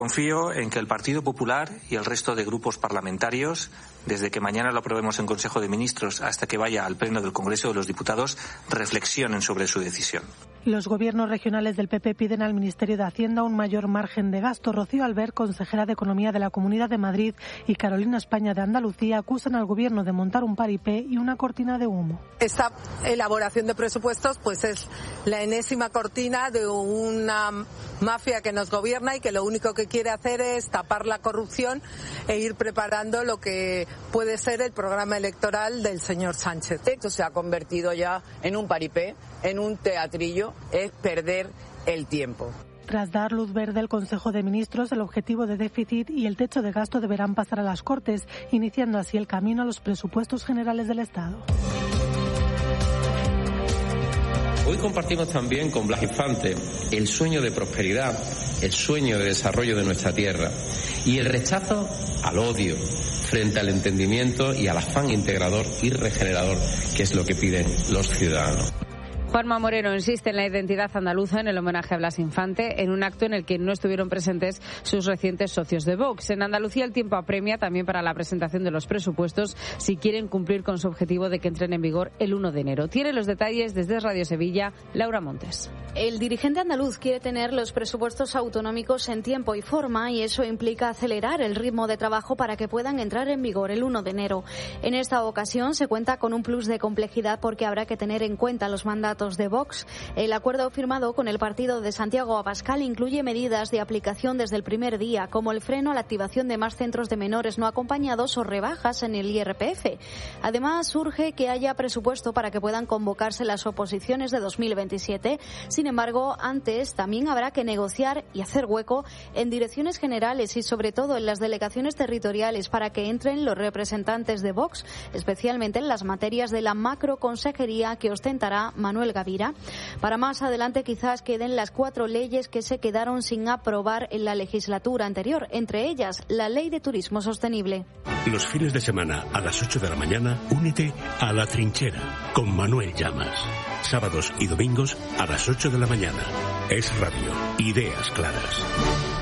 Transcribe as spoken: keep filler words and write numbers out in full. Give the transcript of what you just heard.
Confío en que el Partido Popular y el resto de grupos parlamentarios, desde que mañana lo aprobemos en Consejo de Ministros hasta que vaya al Pleno del Congreso de los Diputados, reflexionen sobre su decisión. Los gobiernos regionales del P P piden al Ministerio de Hacienda un mayor margen de gasto. Rocío Albert, consejera de Economía de la Comunidad de Madrid, y Carolina España de Andalucía acusan al Gobierno de montar un paripé y una cortina de humo. Esta elaboración de presupuestos pues es la enésima cortina de una mafia que nos gobierna y que lo único que quiere hacer es tapar la corrupción e ir preparando lo que puede ser el programa electoral del señor Sánchez. Esto se ha convertido ya en un paripé, en un teatrillo, es perder el tiempo. Tras dar luz verde al Consejo de Ministros, el objetivo de déficit y el techo de gasto deberán pasar a las Cortes, iniciando así el camino a los presupuestos generales del Estado. Hoy compartimos también con Blas Infante el sueño de prosperidad, el sueño de desarrollo de nuestra tierra y el rechazo al odio frente al entendimiento y al afán integrador y regenerador, que es lo que piden los ciudadanos. Juanma Moreno insiste en la identidad andaluza en el homenaje a Blas Infante, en un acto en el que no estuvieron presentes sus recientes socios de Vox. En Andalucía el tiempo apremia también para la presentación de los presupuestos si quieren cumplir con su objetivo de que entren en vigor el uno de enero. Tiene los detalles desde Radio Sevilla, Laura Montes. El dirigente andaluz quiere tener los presupuestos autonómicos en tiempo y forma y eso implica acelerar el ritmo de trabajo para que puedan entrar en vigor el uno de enero. En esta ocasión se cuenta con un plus de complejidad porque habrá que tener en cuenta los mandatos de Vox. El acuerdo firmado con el partido de Santiago Abascal incluye medidas de aplicación desde el primer día, como el freno a la activación de más centros de menores no acompañados o rebajas en el I R P F. Además, urge que haya presupuesto para que puedan convocarse las oposiciones de dos mil veintisiete. Sin embargo, antes también habrá que negociar y hacer hueco en direcciones generales y sobre todo en las delegaciones territoriales para que entren los representantes de Vox, especialmente en las materias de la macroconsejería que ostentará Manuel Gavira. Para más adelante quizás queden las cuatro leyes que se quedaron sin aprobar en la legislatura anterior, entre ellas la Ley de Turismo Sostenible. Los fines de semana a las ocho de la mañana, únete a La Trinchera con Manuel Llamas. Sábados y domingos a las ocho de la mañana. Es Radio. Ideas claras.